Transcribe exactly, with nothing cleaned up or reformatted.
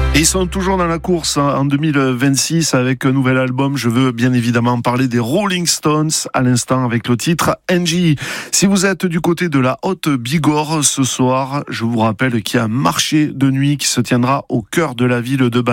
Et ils sont toujours dans la course hein, en deux mille vingt-six avec un nouvel album. Je veux bien évidemment parler des Rolling Stones à l'instant avec le titre Angie. Si vous êtes du côté de la Haute-Bigorre ce soir, je vous rappelle qu'il y a un marché de nuit qui se tiendra au cœur de la ville de Bâle.